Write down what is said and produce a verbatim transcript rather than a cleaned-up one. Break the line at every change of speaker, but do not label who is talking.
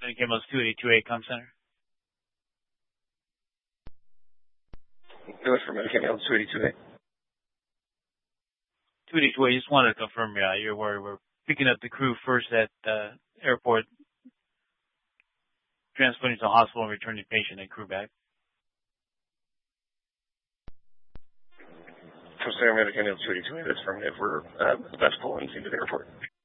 American Ambulance two eighty-two A Com Center.
It was for American Ambulance two eighty-two A.
two eighty-two A, just wanted to confirm, yeah, you're where we're picking up the crew first at the airport, transporting to the hospital and returning the patient and crew back.
From San American Ambulance two eighty-two A, that's affirmative. We're uh, about to pull into the airport.